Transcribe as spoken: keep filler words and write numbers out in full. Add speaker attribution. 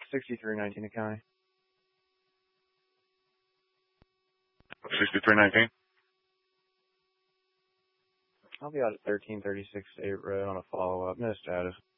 Speaker 1: sixty-three nineteen to County.
Speaker 2: sixty-three nineteen.
Speaker 1: I'll be out at thirteen thirty-six State Road on a follow-up. No status.